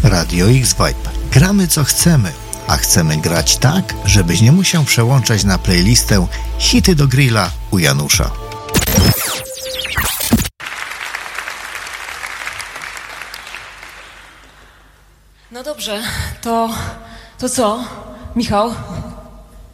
Radio X-Vibe. Gramy co chcemy, a chcemy grać tak, żebyś nie musiał przełączać na playlistę Hity do grilla u Janusza. No dobrze, to co, Michał?